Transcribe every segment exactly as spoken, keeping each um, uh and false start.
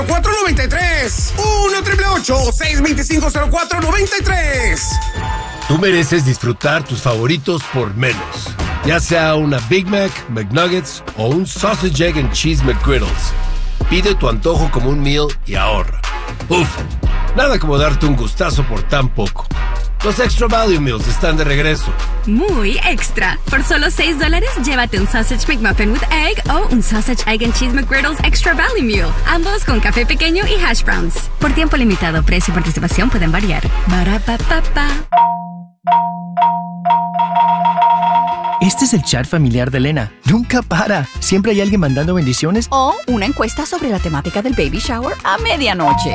cuatro nueve tres. uno triple ocho, seis dos cinco, cero cuatro nueve tres. Tú mereces disfrutar tus favoritos por menos. Ya sea una Big Mac, McNuggets o un Sausage, Egg and Cheese McGriddles. Pide tu antojo como un meal y ahorra. Uf, nada como darte un gustazo por tan poco. Los Extra Value Meals están de regreso. Muy extra. Por solo seis dólares, llévate un Sausage McMuffin with Egg o un Sausage, Egg and Cheese McGriddles Extra Value Meal. Ambos con café pequeño y hash browns. Por tiempo limitado, precio y participación pueden variar. Ba-ra-pa-pa-pa. Este es el chat familiar de Elena. Nunca para. Siempre hay alguien mandando bendiciones. O una encuesta sobre la temática del baby shower a medianoche.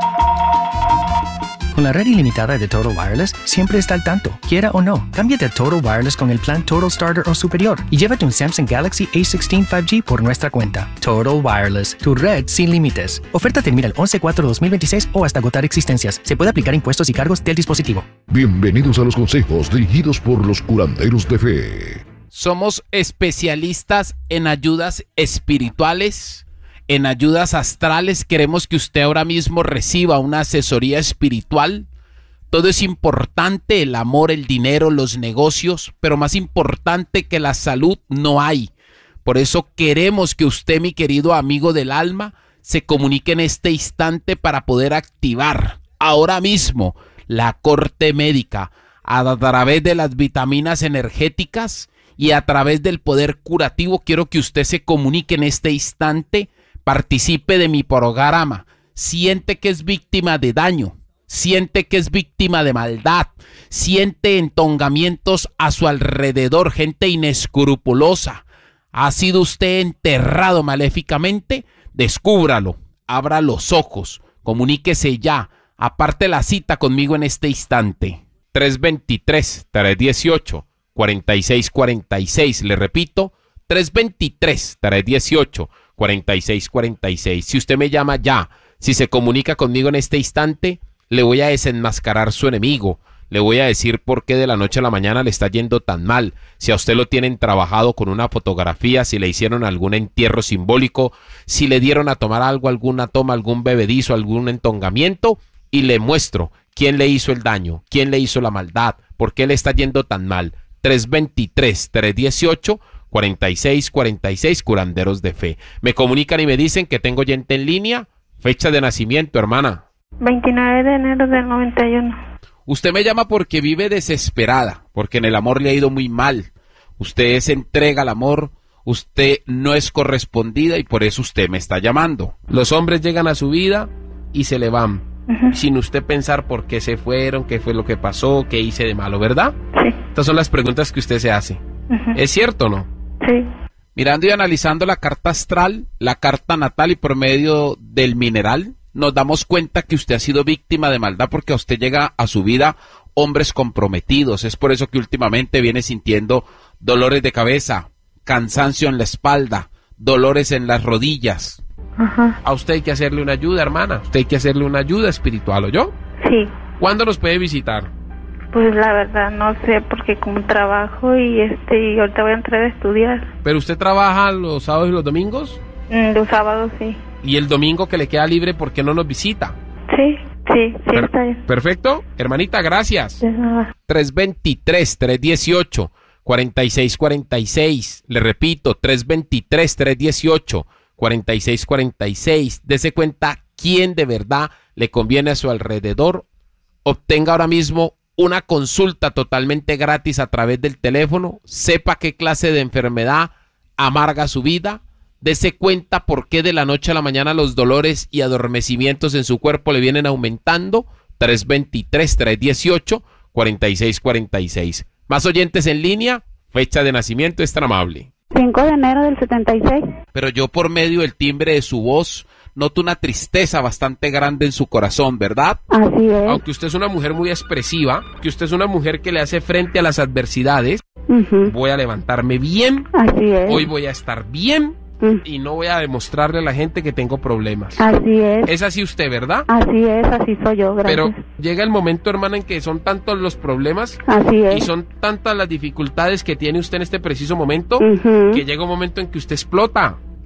Con la red ilimitada de Total Wireless, siempre está al tanto. Quiera o no, cámbiate a Total Wireless con el plan Total Starter o superior y llévate un Samsung Galaxy A dieciséis cinco G por nuestra cuenta. Total Wireless, tu red sin límites. Oferta termina el once cuatro dos mil veintiséis o hasta agotar existencias. Se puede aplicar impuestos y cargos del dispositivo. Bienvenidos a los consejos dirigidos por los curanderos de fe. Somos especialistas en ayudas espirituales, en ayudas astrales. Queremos que usted ahora mismo reciba una asesoría espiritual. Todo es importante, el amor, el dinero, los negocios, pero más importante que la salud no hay. Por eso queremos que usted, mi querido amigo del alma, se comunique en este instante para poder activar ahora mismo la corte médica a través de las vitaminas energéticas y a través del poder curativo. Quiero que usted se comunique en este instante. Participe de mi programa. Siente que es víctima de daño, siente que es víctima de maldad, siente entongamientos a su alrededor, gente inescrupulosa. ¿Ha sido usted enterrado maléficamente? Descúbralo, abra los ojos, comuníquese ya, aparte la cita conmigo en este instante. tres dos tres, tres uno ocho, cuatro seis cuatro seis, le repito, tres dos tres, tres uno ocho, cuatro seis cuatro seis. Si usted me llama ya, si se comunica conmigo en este instante, le voy a desenmascarar su enemigo. Le voy a decir por qué de la noche a la mañana le está yendo tan mal. Si a usted lo tienen trabajado con una fotografía, si le hicieron algún entierro simbólico, si le dieron a tomar algo, alguna toma, algún bebedizo, algún entongamiento, y le muestro quién le hizo el daño, quién le hizo la maldad, por qué le está yendo tan mal. tres dos tres, tres uno ocho, cuatro seis cuatro seis, curanderos de fe. Me comunican y me dicen que tengo gente en línea. Fecha de nacimiento, hermana. veintinueve de enero del noventa y uno. Usted me llama porque vive desesperada, porque en el amor le ha ido muy mal. Usted se entrega al amor, usted no es correspondida y por eso usted me está llamando. Los hombres llegan a su vida y se le van, uh-huh, sin usted pensar por qué se fueron, qué fue lo que pasó, qué hice de malo, ¿verdad? Sí. Estas son las preguntas que usted se hace. Uh-huh. ¿Es cierto o no? Sí. Mirando y analizando la carta astral, la carta natal y por medio del mineral, nos damos cuenta que usted ha sido víctima de maldad porque a usted llega a su vida hombres comprometidos. Es por eso que últimamente viene sintiendo dolores de cabeza, cansancio en la espalda, dolores en las rodillas. Ajá. A usted hay que hacerle una ayuda, hermana. Usted hay que hacerle una ayuda espiritual, ¿oyó? Sí. ¿Cuándo nos puede visitar? Pues la verdad no sé, porque como trabajo y este y ahorita voy a entrar a estudiar. ¿Pero usted trabaja los sábados y los domingos? Mm, los sábados sí. ¿Y el domingo que le queda libre, por qué no nos visita? Sí, sí, sí, Per- está bien. Perfecto. Hermanita, gracias. De nada. tres dos tres, tres uno ocho, cuatro seis cuatro seis. Le repito, tres dos tres, tres uno ocho, cuatro seis cuatro seis. Dese cuenta quién de verdad le conviene a su alrededor. Obtenga ahora mismo una consulta totalmente gratis a través del teléfono. Sepa qué clase de enfermedad amarga su vida. Dese cuenta por qué de la noche a la mañana los dolores y adormecimientos en su cuerpo le vienen aumentando. tres dos tres, tres uno ocho, cuatro seis cuatro seis. Más oyentes en línea. Fecha de nacimiento, es tan amable. cinco de enero del setenta y seis. Pero yo por medio del timbre de su voz noto una tristeza bastante grande en su corazón, ¿verdad? Así es. Aunque usted es una mujer muy expresiva, que usted es una mujer que le hace frente a las adversidades, uh-huh, voy a levantarme bien. Así es. Hoy voy a estar bien. Y no voy a demostrarle a la gente que tengo problemas. Así es. Es así usted, ¿verdad? Así es, así soy yo, gracias. Pero llega el momento, hermana, en que son tantos los problemas. Así es. Y son tantas las dificultades que tiene usted en este preciso momento, uh-huh, que llega un momento en que usted explota.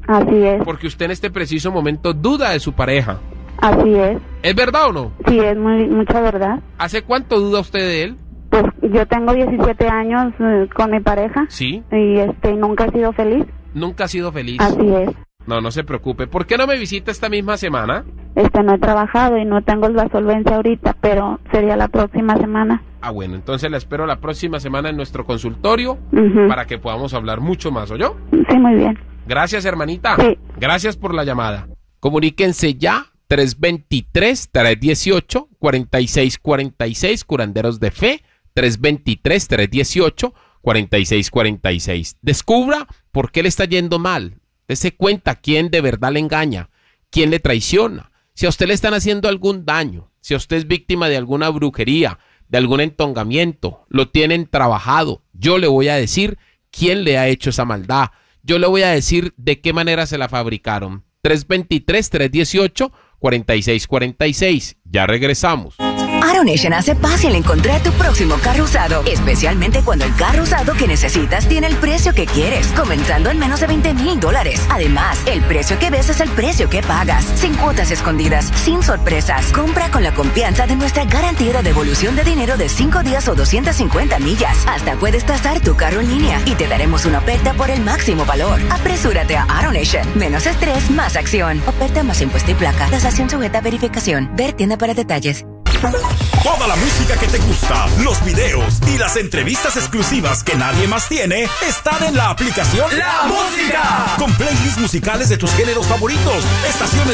Así es. Porque usted en este preciso momento duda de su pareja. Así es. ¿Es verdad o no? Sí, es muy, mucha verdad. ¿Hace cuánto duda usted de él? Pues yo tengo diecisiete años eh, con mi pareja. Sí. Y este, nunca he sido feliz. Nunca ha sido feliz. Así es. No, no se preocupe. ¿Por qué no me visita esta misma semana? Este, no he trabajado y no tengo la solvencia ahorita, pero sería la próxima semana. Ah, bueno, entonces la espero la próxima semana en nuestro consultorio uh-huh. para que podamos hablar mucho más, ¿oyó? Sí, muy bien. Gracias, hermanita. Sí. Gracias por la llamada. Comuníquense ya, tres dos tres, tres uno ocho, cuatro seis cuatro seis, Curanderos de Fe, tres dos tres, tres uno ocho, cuatro seis cuatro seis. Descubra por qué le está yendo mal. Dese cuenta quién de verdad le engaña, quién le traiciona. Si a usted le están haciendo algún daño, si a usted es víctima de alguna brujería, de algún entongamiento, lo tienen trabajado, yo le voy a decir quién le ha hecho esa maldad. Yo le voy a decir de qué manera se la fabricaron. tres dos tres, tres uno ocho, cuatro seis cuatro seis. Ya regresamos. AutoNation hace fácil encontrar tu próximo carro usado, especialmente cuando el carro usado que necesitas tiene el precio que quieres, comenzando en menos de veinte mil dólares. Además, el precio que ves es el precio que pagas, sin cuotas escondidas, sin sorpresas. Compra con la confianza de nuestra garantía de devolución de dinero de cinco días o doscientas cincuenta millas. Hasta puedes tasar tu carro en línea y te daremos una oferta por el máximo valor. Apresúrate a AutoNation. Menos estrés, más acción. Oferta más impuesto y placa. Tasación sujeta a verificación. Ver tienda para detalles. Toda la música que te gusta, los videos y las entrevistas exclusivas que nadie más tiene están en la aplicación La Música. Con playlists musicales de tus géneros favoritos, estaciones